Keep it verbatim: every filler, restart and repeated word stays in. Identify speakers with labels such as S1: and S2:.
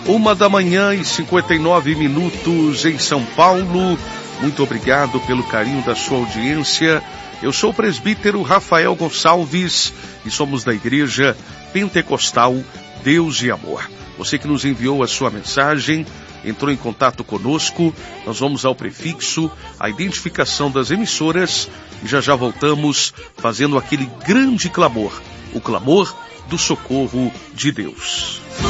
S1: Uma da manhã e cinquenta e nove minutos em São Paulo. Muito obrigado pelo carinho da sua audiência. Eu sou o presbítero Rafael Gonçalves e somos da Igreja Pentecostal Deus e Amor. Você que nos enviou a sua mensagem, entrou em contato conosco, nós vamos ao prefixo, a identificação das emissoras e já já voltamos fazendo aquele grande clamor, o clamor do socorro de Deus.